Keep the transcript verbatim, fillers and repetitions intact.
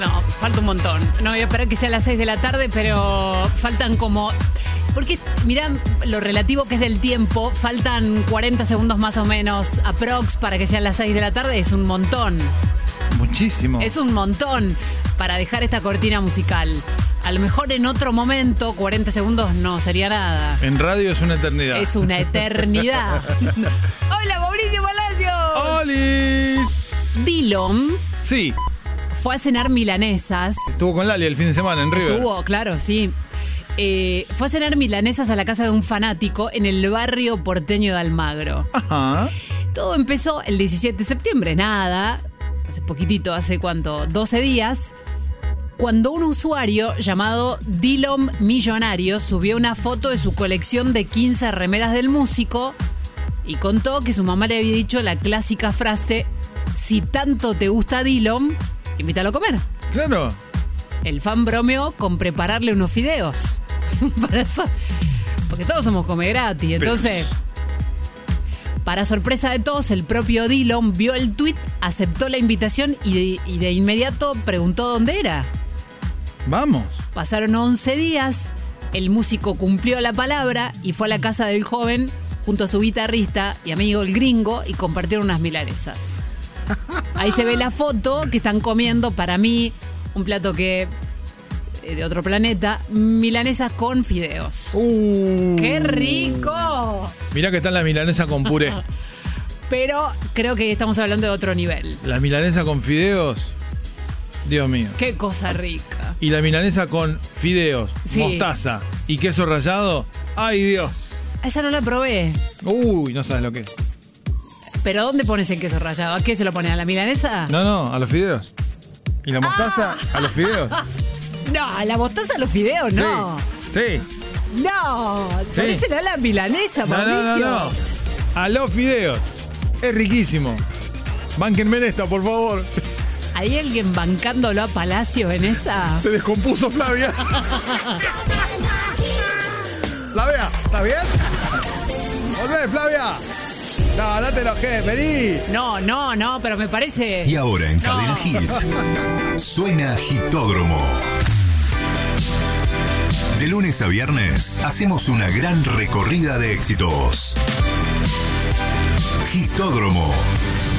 No, falta un montón. No voy a esperar que sea a las seis de la tarde, pero faltan como... Porque, mirá lo relativo que es del tiempo, faltan cuarenta segundos más o menos aprox para que sean las seis de la tarde, es un montón. Muchísimo. Es un montón para dejar esta cortina musical. A lo mejor en otro momento, cuarenta segundos no sería nada. En radio es una eternidad. Es una eternidad. ¡Hola, Mauricio Palacio! ¡Olis! Dillom Sí, fue a cenar milanesas. estuvo con Lali el fin de semana en River. Estuvo, claro, sí. Eh, fue a cenar milanesas a la casa de un fanático en el barrio porteño de Almagro. Ajá. Todo empezó el diecisiete de septiembre, nada, hace poquitito, hace cuánto, doce días, cuando un usuario llamado Dillom Millonario subió una foto de su colección de quince remeras del músico y contó que su mamá le había dicho la clásica frase: si tanto te gusta Dillom, invítalo a comer. Claro. El fan bromeó con prepararle unos fideos. Para eso, porque todos somos come gratis. Entonces, para sorpresa de todos, el propio Dillom vio el tuit, aceptó la invitación y de, y de inmediato preguntó dónde era. Vamos. Pasaron once días, el músico cumplió la palabra y fue a la casa del joven junto a su guitarrista y amigo el gringo y compartieron unas milanesas. Ahí se ve la foto que están comiendo, para mí, un plato que de otro planeta, milanesas con fideos. Uh. ¡Qué rico! Mirá que está la milanesa con puré. Pero creo que estamos hablando de otro nivel. La milanesa con fideos, Dios mío. ¡Qué cosa rica! Y la milanesa con fideos, Sí. mostaza y queso rallado, ¡ay Dios! Esa no la probé. Uy, no sabes lo que es. ¿Pero dónde pones el queso rallado? ¿A qué se lo pone? ¿A la milanesa? No, no, a los fideos. ¿Y la mostaza a los fideos? No, a la mostaza a los fideos, no. Sí, sí. No, Sí. ponésela a la milanesa, No, no, Mauricio. no, no. A los fideos. Es riquísimo. Bánquenme en esta, por favor. ¿Hay alguien bancándolo a Palacio en esa? Se descompuso Flavia. Flavia, ¿está bien? Volvé, Flavia. No, no te enojes, vení. No, no, no, pero me parece... Y ahora en No. Cadena Hit suena Hitódromo. De lunes a viernes hacemos una gran recorrida de éxitos. Hitódromo.